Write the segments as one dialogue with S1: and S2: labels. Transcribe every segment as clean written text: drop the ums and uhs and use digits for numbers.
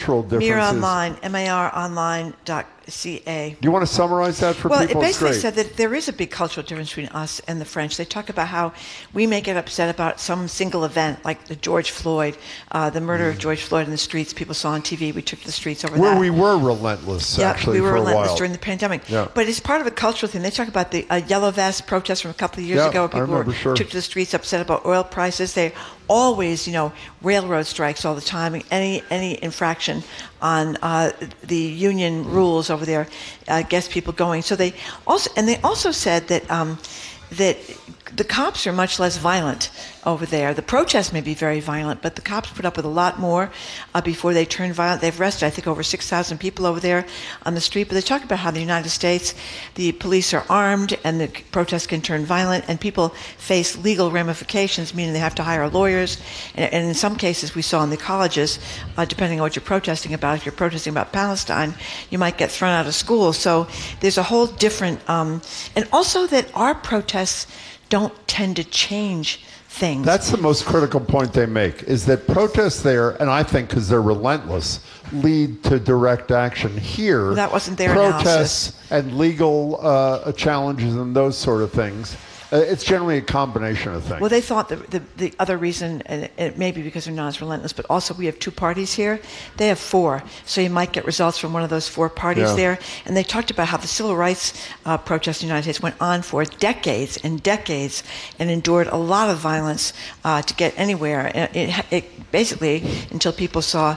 S1: cultural differences.
S2: Mir Online, maronline.ca.
S1: Do you want to summarize that for people?
S2: Well, it basically said that there is a big cultural difference between us and the French. They talk about how we may get upset about some single event, like the George Floyd, the murder of George Floyd in the streets. People saw on TV. We took to the streets over
S1: Where
S2: that.
S1: we were relentless, actually,
S2: we were
S1: for a
S2: relentless
S1: while.
S2: during the pandemic.
S1: Yeah.
S2: But it's part of a cultural thing. They talk about the yellow vest protest from a couple of years ago, where people took to the streets upset about oil prices. They always, railroad strikes all the time. Any infraction on the union rules over there gets people going. So they also said that that the cops are much less violent over there. The protests may be very violent, but the cops put up with a lot more before they turn violent. They've arrested, I think, over 6,000 people over there on the street. But they talk about how in the United States, the police are armed and the protests can turn violent, and people face legal ramifications, meaning they have to hire lawyers. And in some cases, we saw in the colleges, depending on what you're protesting about, if you're protesting about Palestine, you might get thrown out of school. So there's a whole different, and also that our protests don't tend to change things.
S1: That's the most critical point they make, is that protests there, and I think because they're relentless, lead to direct action. Here,
S2: that wasn't their
S1: protests
S2: analysis.
S1: And legal challenges and those sort of things, it's generally a combination of things.
S2: Well, they thought the other reason, and it may be because they're not as relentless, but also we have two parties here. They have four, so you might get results from one of those four parties there. And they talked about how the civil rights protests in the United States went on for decades and decades and endured a lot of violence to get anywhere. It basically, until people saw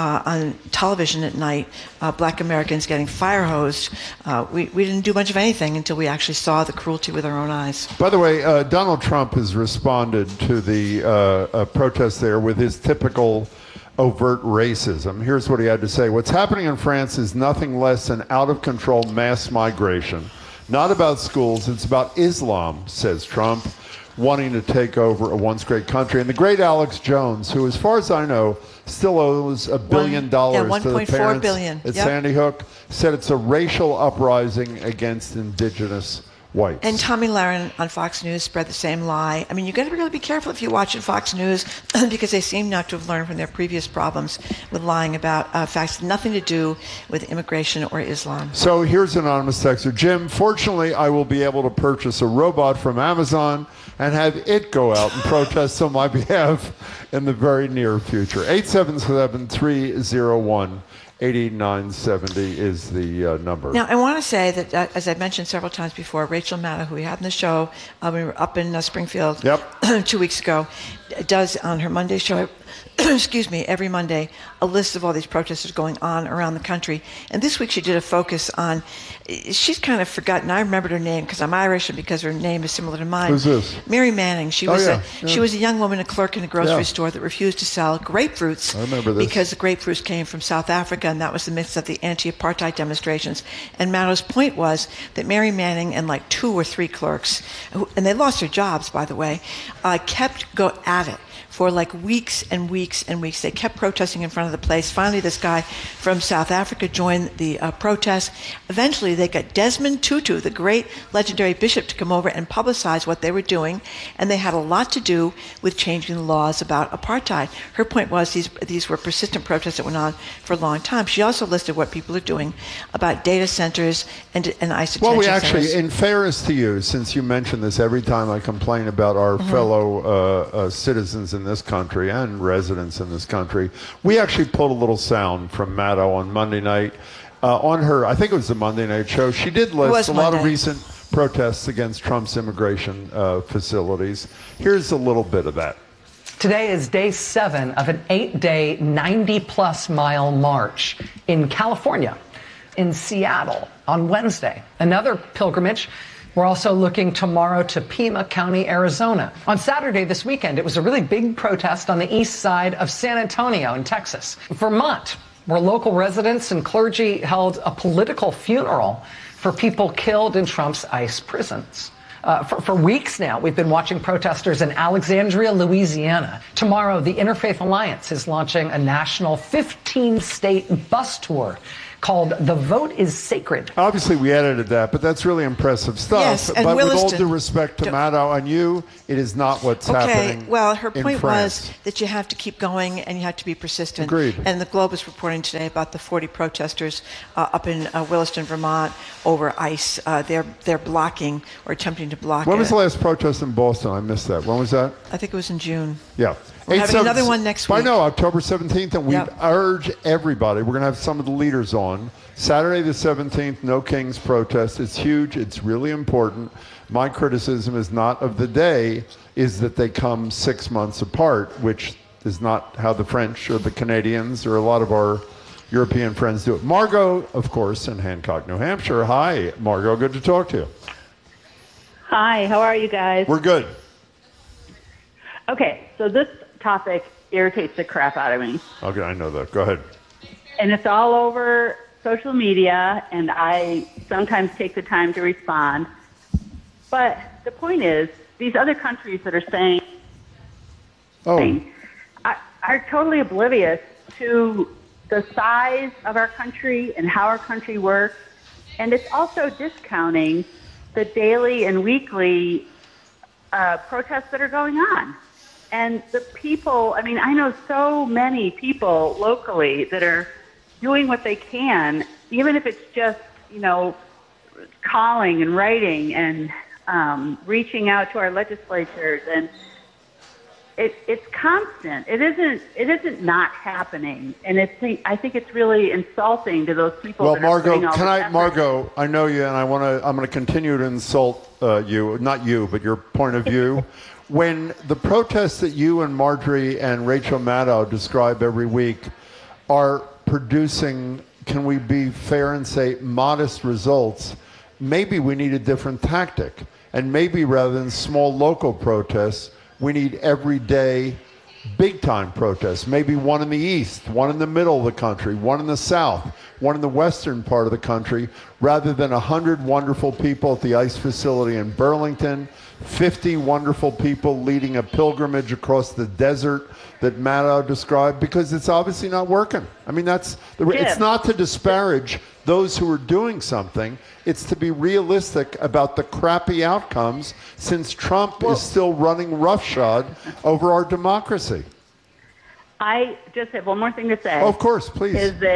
S2: on television at night black Americans getting fire hosed, we didn't do much of anything until we actually saw the cruelty with our own eyes.
S1: By the way, Donald Trump has responded to the protest there with his typical overt racism. Here's what he had to say. What's happening in France is nothing less than out-of-control mass migration. Not about schools, it's about Islam, says Trump, wanting to take over a once great country. And the great Alex Jones, who, as far as I know, still owes $1 billion to the parents
S2: billion.
S1: at Sandy Hook, said it's a racial uprising against indigenous whites.
S2: And Tommy Lahren on Fox News spread the same lie. I mean, you got to really be careful if you're watching Fox News because they seem not to have learned from their previous problems with lying about facts, nothing to do with immigration or Islam.
S1: So here's an anonymous texter. Jim, fortunately, I will be able to purchase a robot from Amazon and have it go out and protest on my behalf in the very near future. 877-301. 8970 is the number.
S2: Now, I want to say that, as I've mentioned several times before, Rachel Maddow, who we had in the show, we were up in Springfield 2 weeks ago, does on her Monday show, excuse me, every Monday, a list of all these protesters going on around the country. And this week she did a focus on, she's kind of forgotten, I remembered her name because I'm Irish and because her name is similar to mine.
S1: Who's this?
S2: Mary Manning. She was she was a young woman, a clerk in a grocery store that refused to sell grapefruits.
S1: I remember this.
S2: Because the grapefruits came from South Africa, and that was the midst of the anti-apartheid demonstrations. And Maddow's point was that Mary Manning and like 2 or 3 clerks, and they lost their jobs, by the way, kept at it for like weeks and weeks and weeks. They kept protesting in front of the place. Finally, this guy from South Africa joined the protest. Eventually, they got Desmond Tutu, the great legendary bishop, to come over and publicize what they were doing, and they had a lot to do with changing the laws about apartheid. Her point was these were persistent protests that went on for a long time. She also listed what people are doing about data centers and ICE detention
S1: Well, we actually,
S2: centers.
S1: in fairness to you, since you mention this every time I complain about our fellow citizens in this country and residents in this country, we actually pulled a little sound from Maddow on Monday night. On her, I think it was the Monday night show, she did list a lot of recent protests against Trump's immigration facilities. Here's a little bit of that.
S3: Today is day 7 of an 8-day, 90-plus mile march in California, in Seattle on Wednesday. Another pilgrimage. We're also looking tomorrow to Pima County, Arizona. On Saturday this weekend, it was a really big protest on the east side of San Antonio in Texas. Vermont, where local residents and clergy held a political funeral for people killed in Trump's ICE prisons. For weeks now, we've been watching protesters in Alexandria, Louisiana. Tomorrow, the Interfaith Alliance is launching a national 15-state bus tour called The Vote is Sacred.
S1: Obviously, we edited that, but that's really impressive stuff.
S2: Yes, and
S1: but
S2: Williston,
S1: with all due respect to Maddow and you, it is not what's happening.
S2: Okay, well, her point
S1: was
S2: that you have to keep going and you have to be persistent.
S1: Agreed.
S2: And the Globe is reporting today about the 40 protesters up in Williston, Vermont, over ICE. They're blocking or attempting to block.
S1: When was the last protest in Boston? I missed that. When was that?
S2: I think it was in June.
S1: Yeah.
S2: We're having another one next week.
S1: I know, October 17th, and we urge everybody. We're going to have some of the leaders on. Saturday the 17th, No Kings protest. It's huge. It's really important. My criticism is not of the day, is that they come 6 months apart, which is not how the French or the Canadians or a lot of our European friends do it. Margot, of course, in Hancock, New Hampshire. Hi, Margot. Good to talk to you.
S4: Hi, how are you guys?
S1: We're good.
S4: Okay, so this topic irritates the crap out of me.
S1: Okay, I know that. Go ahead.
S4: And it's all over social media, and I sometimes take the time to respond. But the point is, these other countries that are saying are totally oblivious to the size of our country and how our country works. And it's also discounting the daily and weekly protests that are going on. And the people, I mean, I know so many people locally that are doing what they can, even if it's just, you know, calling and writing and reaching out to our legislatures. And it's constant. It isn't not happening. And I think it's really insulting to those people.
S1: Well,
S4: that
S1: Margot,
S4: are
S1: Margot, I know you, and I'm going to continue to insult you, not you, but your point of view. When the protests that you and Marjorie and Rachel Maddow describe every week are producing, can we be fair and say, modest results, maybe we need a different tactic. And maybe rather than small local protests, we need everyday, big-time protests. Maybe one in the east, one in the middle of the country, one in the south, one in the western part of the country, rather than 100 wonderful people at the ICE facility in Burlington, 50 wonderful people leading a pilgrimage across the desert that Maddow described, because it's obviously not working. I mean, it's not to disparage those who are doing something. It's to be realistic about the crappy outcomes, since Trump is still running roughshod over our democracy.
S4: I just have one more thing to say.
S1: Oh, of course, please.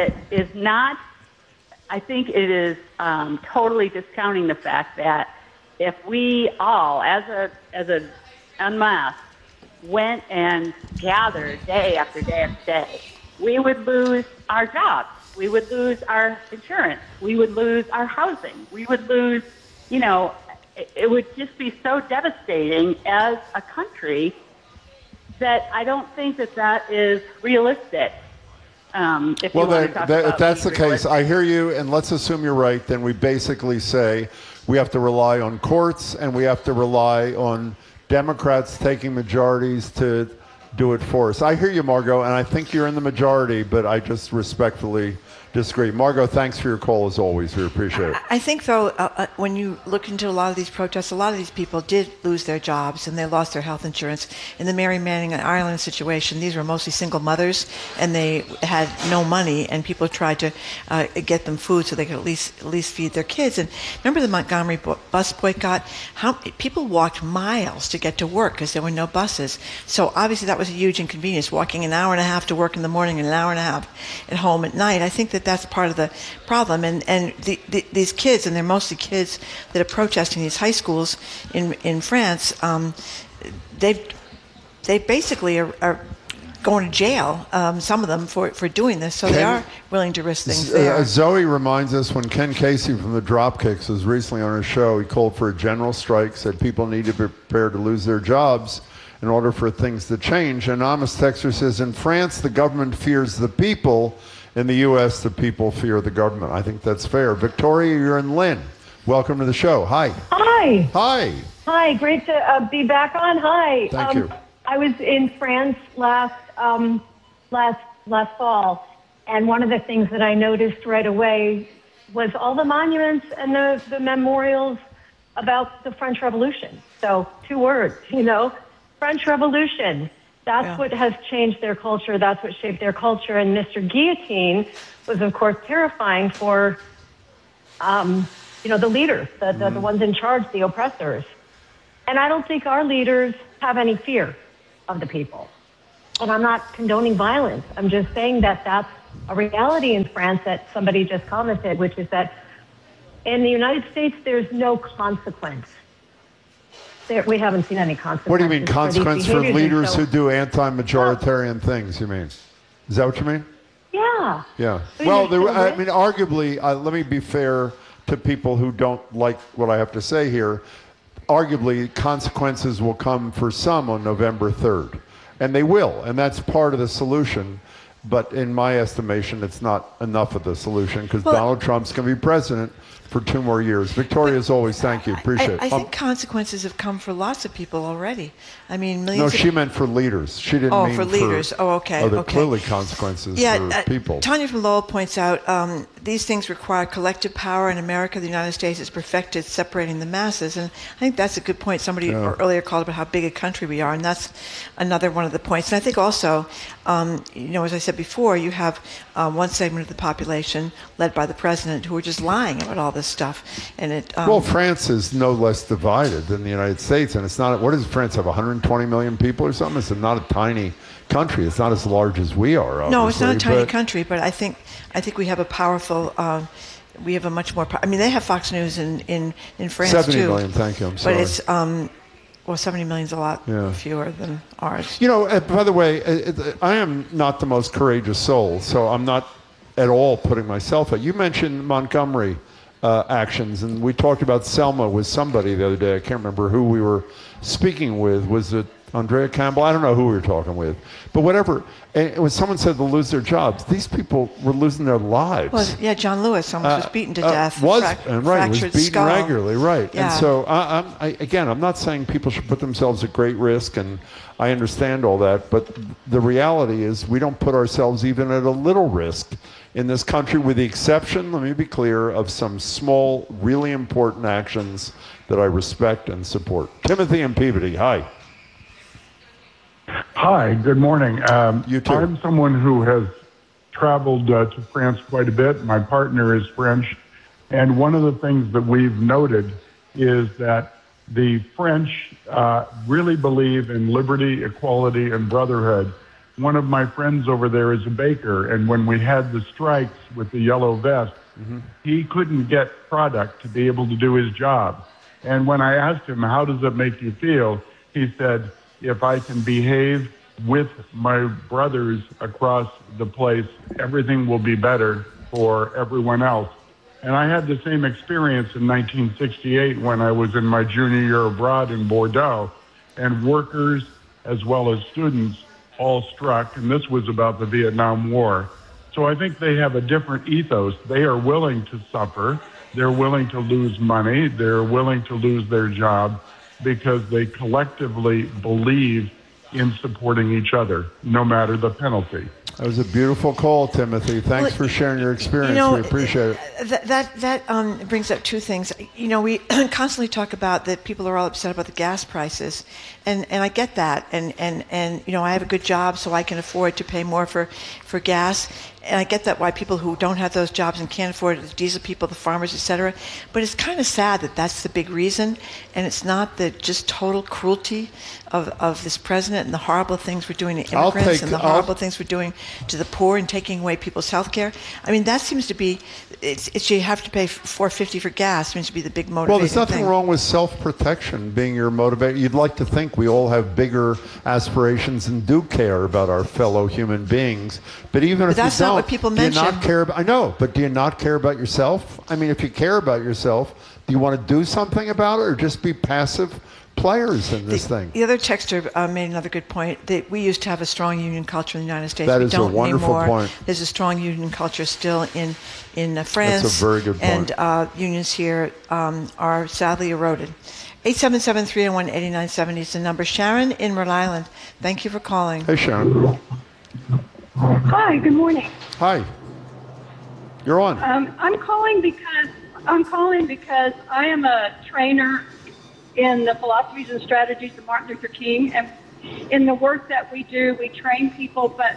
S4: I think it is totally discounting the fact that if we all, as a en masse, went and gathered day after day after day, we would lose our jobs. We would lose our insurance. We would lose our housing. We would lose, you know, it would just be so devastating as a country that I don't think that is realistic. If
S1: that's the case, I hear you, and let's assume you're right, then we basically say we have to rely on courts and we have to rely on Democrats taking majorities to do it for us. I hear you, Margot, and I think you're in the majority, but I just respectfully disagree. Margot, thanks for your call as always. We appreciate it.
S2: I think, though, when you look into a lot of these protests, a lot of these people did lose their jobs and they lost their health insurance. In the Mary Manning and Ireland situation, these were mostly single mothers and they had no money, and people tried to get them food so they could at least feed their kids. And remember the Montgomery bus boycott? How people walked miles to get to work because there were no buses. So obviously that was a huge inconvenience, walking an hour and a half to work in the morning and an hour and a half at home at night. I think that's part of the problem. And these kids, and they're mostly kids that are protesting these high schools in France, they basically are going to jail, some of them, for doing this. So they are willing to risk things there.
S1: Zoe reminds us when Ken Casey from the Dropkicks was recently on his show, he called for a general strike, said people need to be prepared to lose their jobs in order for things to change. Anonymous Texter says, in France, the government fears the people. In the U.S., the people fear the government. I think that's fair. Victoria, you're in Lynn. Welcome to the show. Hi.
S5: Hi.
S1: Hi.
S5: Hi. Great to be back on. Hi.
S1: Thank you.
S5: I was in France last fall, and one of the things that I noticed right away was all the monuments and the memorials about the French Revolution. So 2 words, French Revolution. That's what has changed their culture. That's what shaped their culture. And Mr. Guillotine was, of course, terrifying for, the leaders, the ones in charge, the oppressors. And I don't think our leaders have any fear of the people. And I'm not condoning violence. I'm just saying that that's a reality in France that somebody just commented, which is that in the United States, there's no consequence. We haven't seen any consequence.
S1: What do you mean, consequence for leaders who do anti-majoritarian things, you mean? Is that what you mean?
S5: Yeah.
S1: Yeah. Well, arguably, let me be fair to people who don't like what I have to say here. Arguably, consequences will come for some on November 3rd. And they will, and that's part of the solution. But in my estimation, it's not enough of the solution because Donald Trump's going to be president for 2 more years. Victoria, as always, thank you. Appreciate it.
S2: I think consequences have come for lots of people already. I mean, millions.
S1: No, she meant for leaders. She didn't mean
S2: for leaders. Okay.
S1: Clearly consequences for people.
S2: Tanya from Lowell points out these things require collective power. In America, the United States has perfected separating the masses, and I think that's a good point. Somebody earlier called about how big a country we are, and that's another one of the points. And I think also, as I said before, you have one segment of the population led by the president who are just lying about all this stuff. And
S1: France is no less divided than the United States, and it's not. What does France have? 120 million people or something? It's not a tiny country. It's not as large as we are. Obviously.
S2: No, it's not a tiny country, but I think we have a powerful. We have a much more. I mean, they have Fox News in France
S1: 70
S2: too.
S1: million. Thank you. I'm sorry.
S2: But it's 70 million is a lot fewer than ours.
S1: By the way, I am not the most courageous soul, so I'm not at all putting myself at. You mentioned Montgomery actions, and we talked about Selma with somebody the other day. I can't remember who we were speaking with. Was it Andrea Campbell? I don't know who we were talking with. But whatever. And when someone said they'll lose their jobs, these people were losing their lives.
S2: Well, John Lewis almost was beaten to death.
S1: Was beaten
S2: skull.
S1: regularly, right.
S2: Yeah.
S1: And so, I'm not saying people should put themselves at great risk, and I understand all that, but the reality is we don't put ourselves even at a little risk in this country, with the exception, let me be clear, of some small, really important actions that I respect and support. Timothy and Peabody, hi.
S6: Hi, good morning.
S1: You too.
S6: I'm someone who has traveled to France quite a bit. My partner is French. And one of the things that we've noted is that the French really believe in liberty, equality, and brotherhood. One of my friends over there is a baker, and when we had the strikes with the yellow vest, he couldn't get product to be able to do his job. And when I asked him, how does it make you feel? He said, if I can behave with my brothers across the place, everything will be better for everyone else. And I had the same experience in 1968 when I was in my junior year abroad in Bordeaux, and workers as well as students all struck, and this was about the Vietnam War. So I think they have a different ethos. They are willing to suffer. They're willing to lose money. They're willing to lose their job because they collectively believe in supporting each other, no matter the penalty.
S1: That was a beautiful call, Timothy. Thanks for sharing your experience. We appreciate it.
S2: That brings up two things. We constantly talk about that people are all upset about the gas prices, and I get that. And I have a good job, so I can afford to pay more for gas. And I get that why people who don't have those jobs and can't afford it, the diesel people, the farmers, etc. But it's kind of sad that that's the big reason, and it's not the just total cruelty of this president and the horrible things we're doing to immigrants and the horrible things we're doing to the poor and taking away people's health care. I mean, that seems to be, it's you have to pay $4.50 for gas seems to be the big motivating
S1: Well, there's nothing
S2: thing.
S1: wrong with self-protection being your motivator. You'd like to think we all have bigger aspirations and do care about our fellow human beings. But even if
S2: that's
S1: you don't,
S2: not what people
S1: do you
S2: mention.
S1: not care about, I know, but do you not care about yourself? I mean, if you care about yourself, do you want to do something about it or just be passive players in this thing?
S2: The other texter made another good point that we used to have a strong union culture in the United States.
S1: That
S2: we
S1: is
S2: don't
S1: a wonderful
S2: anymore.
S1: point.
S2: There's a strong union culture still in France.
S1: That's a very good point.
S2: And unions here are sadly eroded. 877-301-8970 is the number. Sharon in Rhode Island, thank you for calling.
S1: Hey, Sharon.
S5: Hi, good morning.
S1: Hi. You're on.
S5: I'm calling because I am a trainer in the philosophies and strategies of Martin Luther King, and
S7: in the work that we do, we train people, but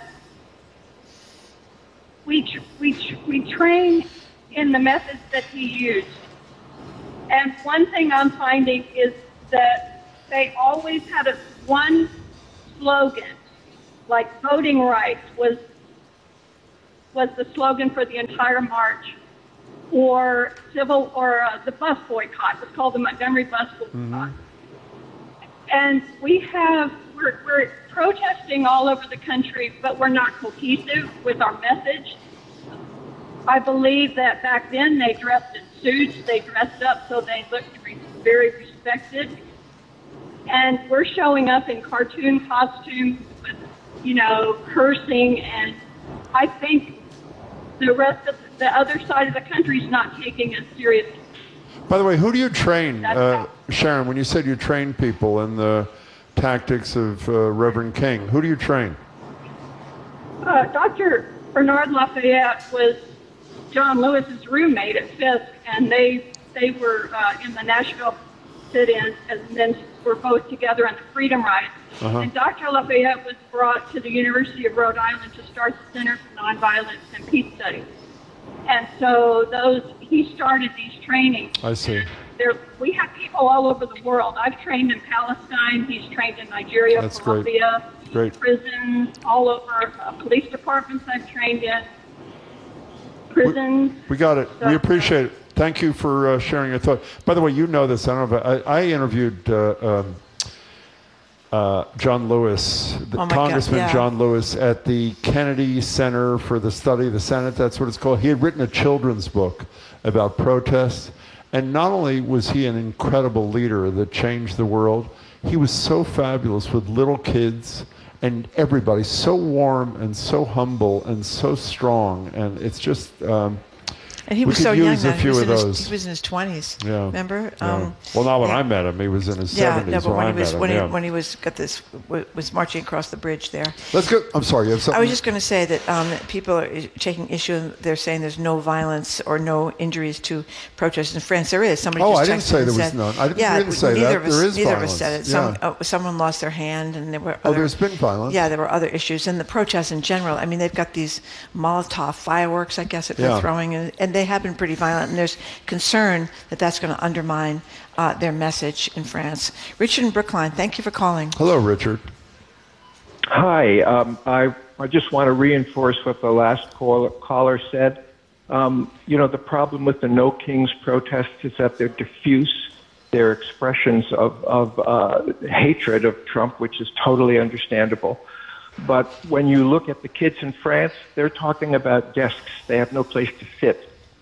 S7: we train in the methods that he used. And one thing I'm finding is that they always had one slogan, like voting rights was the slogan for the entire march, or the bus boycott. It was called the Montgomery bus boycott. Mm-hmm. And we're protesting all over the country, but we're not cohesive with our message. I believe that back then they dressed in suits, they dressed up so they looked very respected. And we're showing up in cartoon costumes with, cursing, and I think the rest of the other side of the country is not taking us seriously.
S1: By the way, who do you train, Sharon, when you said you train people in the tactics of Reverend King? Who do you train?
S7: Dr. Bernard Lafayette was John Lewis's roommate at Fisk, and they were in the Nashville sit-in, and then were both together on the Freedom Rides. Uh-huh. And Dr. Lafayette was brought to the University of Rhode Island to start the Center for Nonviolence and Peace Studies. And so he started these trainings.
S1: I see.
S7: We have people all over the world. I've trained in Palestine. He's trained in Nigeria,
S1: That's
S7: Colombia,
S1: great.
S7: Prisons, all over police departments I've trained in. Prisons.
S1: We got it. So, we appreciate it. Thank you for sharing your thought. By the way, you know this. I don't know if I interviewed John Lewis, Congressman God, yeah. John Lewis, at the Kennedy Center for the Study of the Senate. That's what it's called. He had written a children's book about protests. And not only was he an incredible leader that changed the world, he was so fabulous with little kids and everybody, so warm and so humble and so strong. And it's just...
S2: and he was so young then. He was in his 20s.
S1: Yeah.
S2: Remember?
S1: Yeah. Well, not when I met him. He was in his 70s.
S2: No, but when he was marching across the bridge there.
S1: Let's go. I'm sorry. You have something?
S2: I was just going to say that people are taking issue. They're saying there's no violence or no injuries to protests in France. There is. Somebody just
S1: I didn't say there was none. I didn't say that. There is violence.
S2: Neither of us said it. Someone lost their hand, and there were.
S1: There's been violence.
S2: Yeah, there were other issues, and the protests in general. I mean, they've got these Molotov fireworks, I guess, that they're throwing, and they have been pretty violent, and there's concern that that's going to undermine their message in France. Richard in Brookline, thank you for calling.
S1: Hello, Richard.
S8: Hi. I just want to reinforce what the last caller said. The problem with the No Kings protests is that they're diffuse. They're expressions of hatred of Trump, which is totally understandable. But when you look at the kids in France, they're talking about desks. They have no place to sit.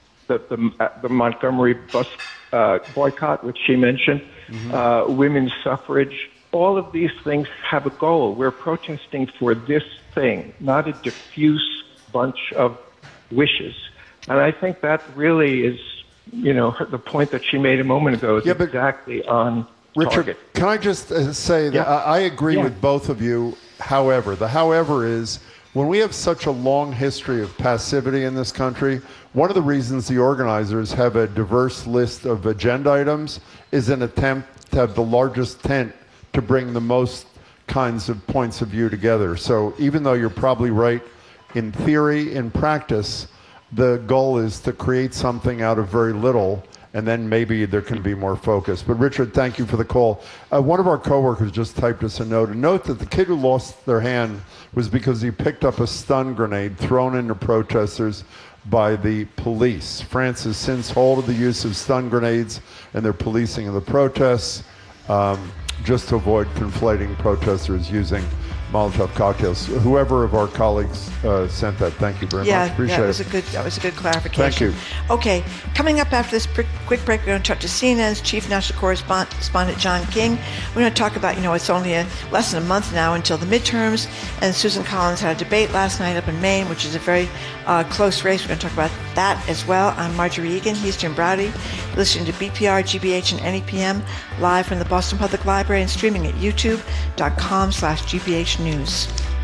S8: The Montgomery bus boycott, which she mentioned, women's suffrage, all of these things have a goal. We're protesting for this thing, not a diffuse bunch of wishes. And I think that really is, the point that she made a moment ago is exactly on
S1: Richard,
S8: target.
S1: Can I just say that I agree with both of you. However, the however is, when we have such a long history of passivity in this country, one of the reasons the organizers have a diverse list of agenda items is an attempt to have the largest tent to bring the most kinds of points of view together. So even though you're probably right in theory, in practice, the goal is to create something out of very little, and then maybe there can be more focus. But Richard, thank you for the call. One of our coworkers just typed us a note that the kid who lost their hand was because he picked up a stun grenade thrown into protesters by the police. France has since halted the use of stun grenades and their policing of the protests, just to avoid conflating protesters using Molotov cocktails. Whoever of our colleagues sent that, thank you very much. Appreciate it.
S2: That was a good clarification.
S1: Thank you.
S2: Okay, coming up after this quick break, we're going to talk to CNN's Chief National Correspondent John King. We're going to talk about, it's only less than a month now until the midterms, and Susan Collins had a debate last night up in Maine, which is a very close race. We're going to talk about that as well. I'm Marjorie Egan. He's Jim Browdy. You're listening to BPR, GBH, and NEPM live from the Boston Public Library and streaming at youtube.com/GBH News.